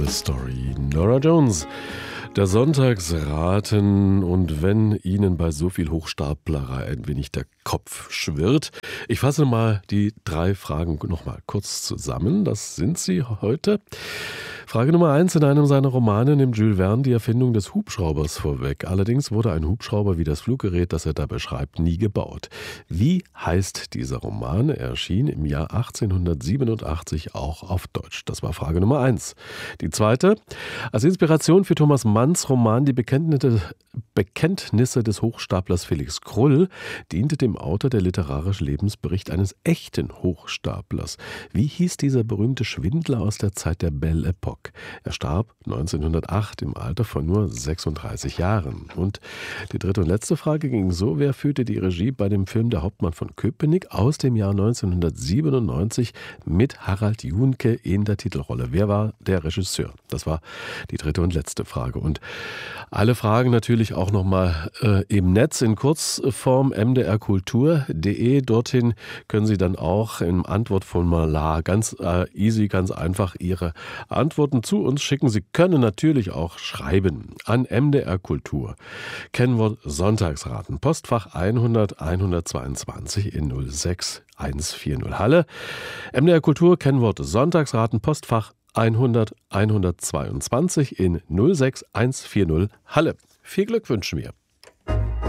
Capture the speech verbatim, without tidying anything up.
The Story. Norah Jones. Der Sonntagsraten, und wenn Ihnen bei so viel Hochstaplerei ein wenig der Kopf schwirrt. Ich fasse mal die drei Fragen noch mal kurz zusammen. Das sind sie heute. Frage Nummer eins: In einem seiner Romane nimmt Jules Verne die Erfindung des Hubschraubers vorweg. Allerdings wurde ein Hubschrauber wie das Fluggerät, das er da beschreibt, nie gebaut. Wie heißt dieser Roman? Er erschien im Jahr achtzehnhundertsiebenundachtzig auch auf Deutsch. Das war Frage Nummer eins. Die zweite: Als Inspiration für Thomas Manns Roman Die Bekenntnisse, Bekenntnisse des Hochstaplers Felix Krull diente dem Autor der literarische Lebensbericht eines echten Hochstaplers. Wie hieß dieser berühmte Schwindler aus der Zeit der Belle Epoque? Er starb neunzehnhundertacht im Alter von nur sechsunddreißig Jahren. Und die dritte und letzte Frage ging so: Wer führte die Regie bei dem Film Der Hauptmann von Köpenick aus dem Jahr neunzehnhundertsiebenundneunzig mit Harald Juhnke in der Titelrolle? Wer war der Regisseur? Das war die dritte und letzte Frage. Und alle Fragen natürlich auch nochmal äh, im Netz in Kurzform m d r kultur punkt d e. Dorthin können Sie dann auch im Antwortformular ganz äh, easy, ganz einfach Ihre Antworten zu uns schicken. Sie können natürlich auch schreiben an M D R Kultur. Kennwort Sonntagsraten. Postfach hundert hundertzweiundzwanzig in null sechs eins vier null Halle. M D R Kultur, Kennwort Sonntagsraten, Postfach hundert hundertzweiundzwanzig in null sechs eins vier null Halle. Viel Glück wünschen wir.